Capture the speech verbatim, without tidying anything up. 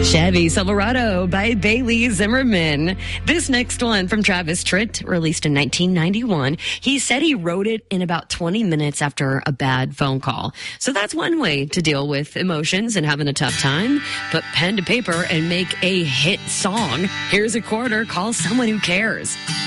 Chevy Silverado by Bailey Zimmerman. This next one from Travis Tritt, released in nineteen ninety-one. He said he wrote it in about twenty minutes after a bad phone call. So that's one way to deal with emotions and having a tough time. Put pen to paper and make a hit song. Here's a quarter, call someone who cares.